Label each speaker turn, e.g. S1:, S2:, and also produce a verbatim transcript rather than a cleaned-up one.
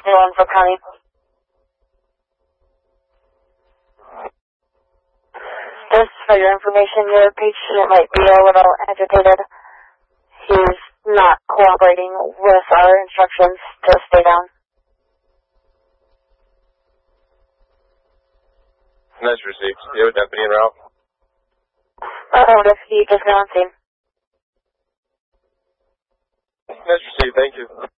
S1: zero one for County. Just for your information, your patient might be a little agitated. He's not cooperating with our instructions to stay down.
S2: Nice received. Do you have a deputy en route?
S1: Uh, what if he just got on scene?
S2: Nice received. Thank you.